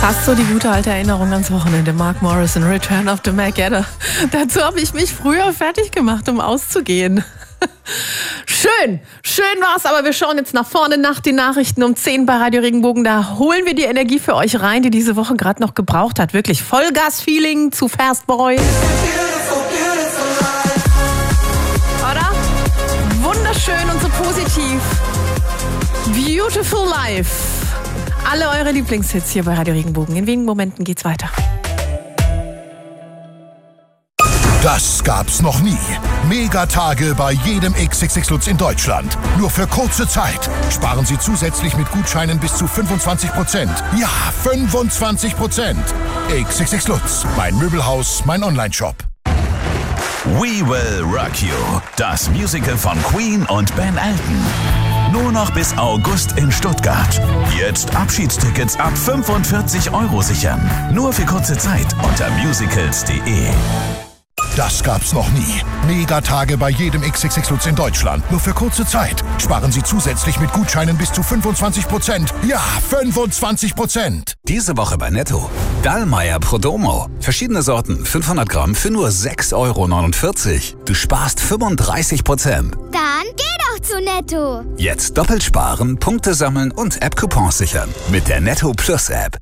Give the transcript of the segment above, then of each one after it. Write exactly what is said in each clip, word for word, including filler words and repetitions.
Hast du die gute alte Erinnerung ans Wochenende? Mark Morrison, Return of the Mac Adder. Dazu habe ich mich früher fertig gemacht, um auszugehen. Schön, schön war's, aber wir schauen jetzt nach vorne nach den Nachrichten um zehn bei Radio Regenbogen. Da holen wir die Energie für euch rein, die diese Woche gerade noch gebraucht hat. Wirklich Vollgas-Feeling zu Fast Boy. Oder? Wunderschön und so positiv. Beautiful Life. Alle eure Lieblingshits hier bei Radio Regenbogen. In wenigen Momenten geht's weiter. Das gab's noch nie. Megatage bei jedem X X X Lutz in Deutschland. Nur für kurze Zeit. Sparen Sie zusätzlich mit Gutscheinen bis zu fünfundzwanzig Prozent. Ja, fünfundzwanzig Prozent. X X X Lutz, mein Möbelhaus, mein Onlineshop. We Will Rock You. Das Musical von Queen und Ben Elton. Nur noch bis August in Stuttgart. Jetzt Abschiedstickets ab fünfundvierzig Euro sichern. Nur für kurze Zeit unter musicals punkt de. Das gab's noch nie. Megatage bei jedem X X X Lutz in Deutschland. Nur für kurze Zeit. Sparen Sie zusätzlich mit Gutscheinen bis zu fünfundzwanzig Prozent. Ja, fünfundzwanzig Prozent. Diese Woche bei Netto. Dallmayr Prodomo. Verschiedene Sorten, fünfhundert Gramm für nur sechs Euro neunundvierzig. Du sparst fünfunddreißig Prozent. Dann geh doch zu Netto. Jetzt doppelt sparen, Punkte sammeln und App-Coupons sichern. Mit der Netto Plus App.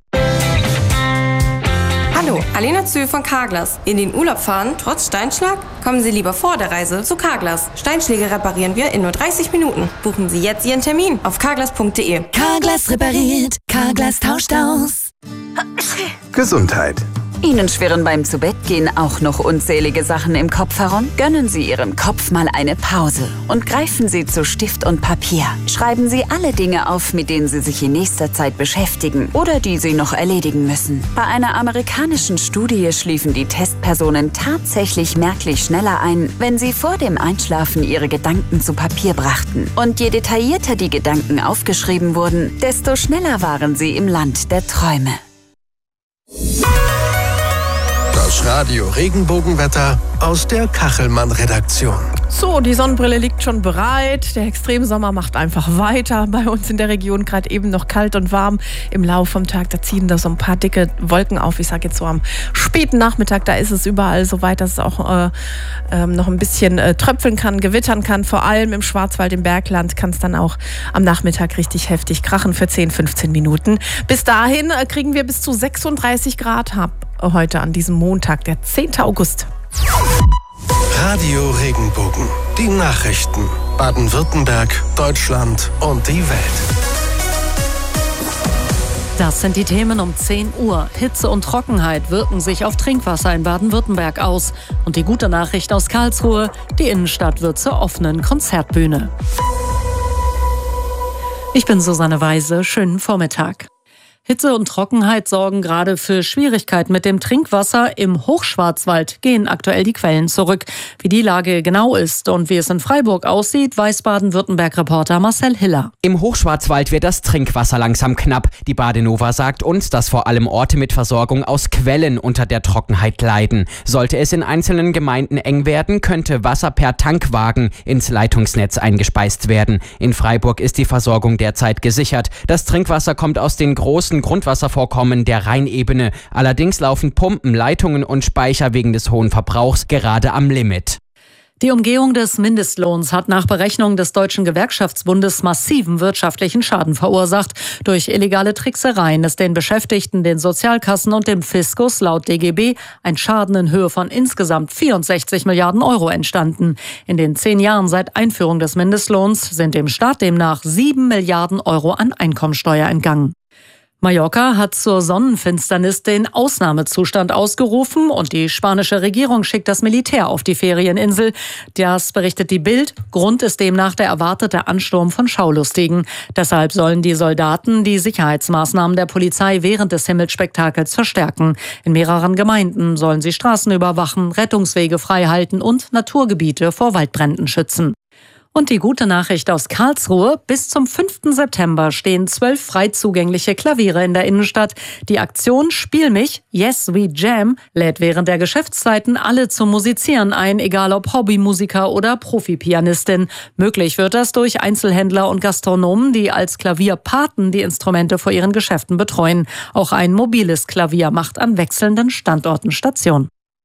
Hallo, Alena Zühl von Carglass. In den Urlaub fahren, trotz Steinschlag? Kommen Sie lieber vor der Reise zu Carglass. Steinschläge reparieren wir in nur dreißig Minuten. Buchen Sie jetzt Ihren Termin auf carglass punkt de. Carglass repariert, Carglass tauscht aus. Gesundheit. Ihnen schwirren beim Zubettgehen auch noch unzählige Sachen im Kopf herum? Gönnen Sie Ihrem Kopf mal eine Pause und greifen Sie zu Stift und Papier. Schreiben Sie alle Dinge auf, mit denen Sie sich in nächster Zeit beschäftigen oder die Sie noch erledigen müssen. Bei einer amerikanischen Studie schliefen die Testpersonen tatsächlich merklich schneller ein, wenn sie vor dem Einschlafen ihre Gedanken zu Papier brachten. Und je detaillierter die Gedanken aufgeschrieben wurden, desto schneller waren sie im Land der Träume. Das Radio Regenbogenwetter aus der Kachelmann-Redaktion. So, die Sonnenbrille liegt schon bereit. Der Extremsommer macht einfach weiter. Bei uns in der Region gerade eben noch kalt und warm. Im Laufe vom Tag, da ziehen da so ein paar dicke Wolken auf. Ich sage jetzt so am späten Nachmittag, da ist es überall so weit, dass es auch äh, äh, noch ein bisschen äh, tröpfeln kann, gewittern kann. Vor allem im Schwarzwald, im Bergland kann es dann auch am Nachmittag richtig heftig krachen für zehn, fünfzehn Minuten. Bis dahin äh, kriegen wir bis zu sechsunddreißig Grad ab heute an diesem Montag, der zehnten August. Radio Regenbogen. Die Nachrichten. Baden-Württemberg, Deutschland und die Welt. Das sind die Themen um zehn Uhr. Hitze und Trockenheit wirken sich auf Trinkwasser in Baden-Württemberg aus. Und die gute Nachricht aus Karlsruhe: Die Innenstadt wird zur offenen Konzertbühne. Ich bin Susanne Weise. Schönen Vormittag. Hitze und Trockenheit sorgen gerade für Schwierigkeiten mit dem Trinkwasser. Im Hochschwarzwald gehen aktuell die Quellen zurück. Wie die Lage genau ist und wie es in Freiburg aussieht, weiß Baden-Württemberg-Reporter Marcel Hiller. Im Hochschwarzwald wird das Trinkwasser langsam knapp. Die Badenova sagt uns, dass vor allem Orte mit Versorgung aus Quellen unter der Trockenheit leiden. Sollte es in einzelnen Gemeinden eng werden, könnte Wasser per Tankwagen ins Leitungsnetz eingespeist werden. In Freiburg ist die Versorgung derzeit gesichert. Das Trinkwasser kommt aus den großen Grundwasservorkommen der Rheinebene. Allerdings laufen Pumpen, Leitungen und Speicher wegen des hohen Verbrauchs gerade am Limit. Die Umgehung des Mindestlohns hat nach Berechnung des Deutschen Gewerkschaftsbundes massiven wirtschaftlichen Schaden verursacht. Durch illegale Tricksereien ist den Beschäftigten, den Sozialkassen und dem Fiskus laut D G B ein Schaden in Höhe von insgesamt vierundsechzig Milliarden Euro entstanden. In den zehn Jahren seit Einführung des Mindestlohns sind dem Staat demnach sieben Milliarden Euro an Einkommensteuer entgangen. Mallorca hat zur Sonnenfinsternis den Ausnahmezustand ausgerufen und die spanische Regierung schickt das Militär auf die Ferieninsel. Das berichtet die Bild. Grund ist demnach der erwartete Ansturm von Schaulustigen. Deshalb sollen die Soldaten die Sicherheitsmaßnahmen der Polizei während des Himmelsspektakels verstärken. In mehreren Gemeinden sollen sie Straßen überwachen, Rettungswege freihalten und Naturgebiete vor Waldbränden schützen. Und die gute Nachricht aus Karlsruhe: Bis zum fünften September stehen zwölf frei zugängliche Klaviere in der Innenstadt. Die Aktion Spiel mich, Yes We Jam lädt während der Geschäftszeiten alle zum Musizieren ein, egal ob Hobbymusiker oder Profipianistin. Möglich wird das durch Einzelhändler und Gastronomen, die als Klavierpaten die Instrumente vor ihren Geschäften betreuen. Auch ein mobiles Klavier macht an wechselnden Standorten Station.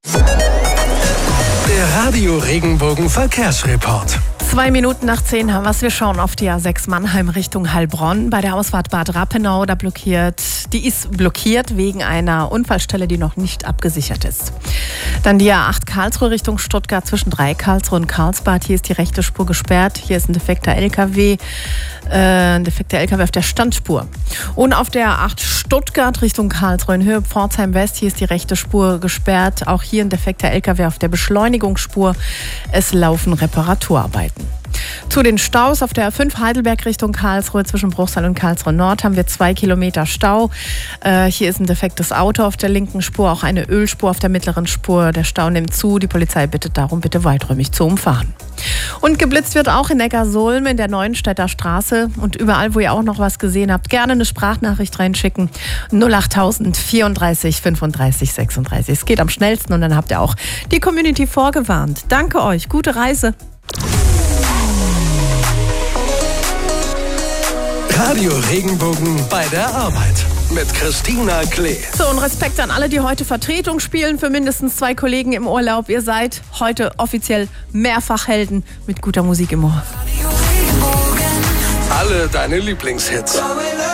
Der Radio Regenbogen Verkehrsreport. Zwei Minuten nach zehn haben wir es. Wir schauen auf die A sechs Mannheim Richtung Heilbronn. Bei der Ausfahrt Bad Rappenau, da blockiert, die ist blockiert wegen einer Unfallstelle, die noch nicht abgesichert ist. Dann die A acht Karlsruhe Richtung Stuttgart zwischen drei Karlsruhe und Karlsbad. Hier ist die rechte Spur gesperrt. Hier ist ein defekter L K W. Äh, ein defekter L K W auf der Standspur. Und auf der A acht Stuttgart Richtung Karlsruhe in Höhe Pforzheim West. Hier ist die rechte Spur gesperrt. Auch hier ein defekter L K W auf der Beschleunigungsspur. Es laufen Reparaturarbeiten. Zu den Staus auf der A fünf Heidelberg Richtung Karlsruhe zwischen Bruchsal und Karlsruhe Nord haben wir zwei Kilometer Stau. Äh, hier ist ein defektes Auto auf der linken Spur, auch eine Ölspur auf der mittleren Spur. Der Stau nimmt zu. Die Polizei bittet darum, bitte weiträumig zu umfahren. Und geblitzt wird auch in Neckarsulm in der Neuenstädter Straße. Und überall, wo ihr auch noch was gesehen habt, gerne eine Sprachnachricht reinschicken. null achttausend vierunddreißig fünfunddreißig sechsunddreißig. Es geht am schnellsten und dann habt ihr auch die Community vorgewarnt. Danke euch. Gute Reise. Radio Regenbogen bei der Arbeit mit Christina Klee. So, und Respekt an alle, die heute Vertretung spielen für mindestens zwei Kollegen im Urlaub. Ihr seid heute offiziell Mehrfachhelden mit guter Musik im Ohr. Alle deine Lieblingshits.